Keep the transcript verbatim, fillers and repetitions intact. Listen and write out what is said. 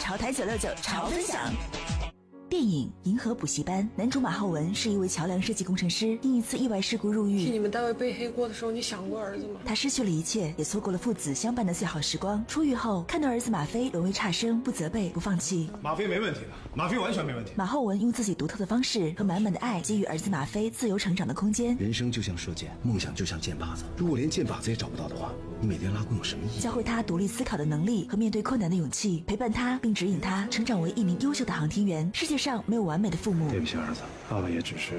潮台九六九潮分享。电影《银河补习班》，男主马浩文是一位桥梁设计工程师，因一次意外事故入狱。 替你们单位背黑锅的时候，你想过儿子吗？ 他失去了一切，也错过了父子相伴的最好时光。出狱后，看到儿子马飞沦为差生，不责备，不放弃。 马飞没问题的，马飞完全没问题。 马浩文用自己独特的方式和满满的爱，给予儿子马飞自由成长的空间。 人生就像射箭，梦想就像箭靶子。如果连箭靶子也找不到的话，你每天拉弓有什么意义？ 教会他独立思考的能力和面对困难的勇气，陪伴他并指引他成长为一名优秀的航天员。世界上没有完美的父母。 对不起，儿子，爸爸也只是